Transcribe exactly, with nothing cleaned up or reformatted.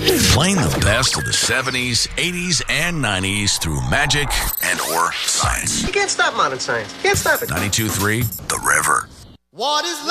Playing the best of the seventies, eighties, and nineties through magic and or science. You can't stop modern science. You can't stop it. ninety-two point three The River. What is love?